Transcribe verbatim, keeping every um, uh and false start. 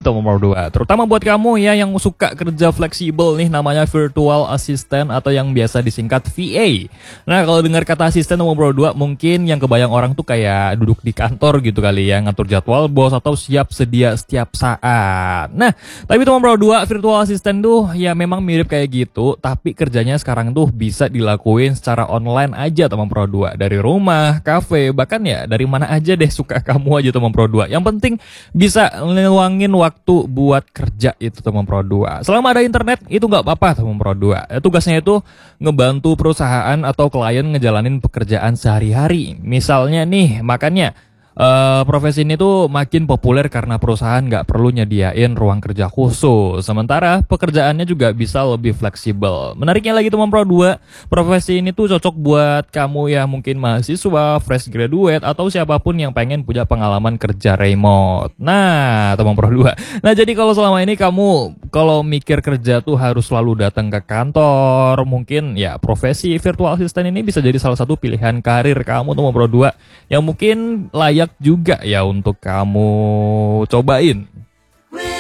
teman Pro dua. Terutama buat kamu ya yang suka kerja fleksibel nih, namanya virtual assistant atau yang biasa disingkat V A. Nah, kalau dengar kata asisten teman Pro dua, mungkin yang kebayang orang tuh kayak duduk di kantor gitu kali ya, ngatur jadwal bos atau siap sedia setiap saat. Nah, tapi teman Pro dua, virtual assistant tuh ya memang mirip kayak gitu, tapi kerjanya sekarang tuh bisa dilakuin secara online aja teman Pro dua, dari rumah, kafe, bahkan ya dari mana aja deh, suka kamu aja teman Pro dua. Yang penting bisa ngeluangin waktu buat kerja itu teman Pro dua. Selama ada internet itu nggak apa-apa teman Pro dua. Tugasnya itu ngebantu perusahaan atau klien ngejalanin pekerjaan sehari-hari. Misalnya nih, makanya Uh, profesi ini tuh makin populer karena perusahaan nggak perlu nyediain ruang kerja khusus. Sementara pekerjaannya juga bisa lebih fleksibel. Menariknya lagi teman Pro dua, profesi ini tuh cocok buat kamu ya mungkin mahasiswa, fresh graduate, atau siapapun yang pengen punya pengalaman kerja remote. Nah, teman Pro dua. Nah, jadi kalau selama ini kamu kalau mikir kerja tuh harus selalu datang ke kantor, mungkin ya profesi virtual assistant ini bisa jadi salah satu pilihan karir kamu teman Pro dua yang mungkin layak juga ya untuk kamu cobain.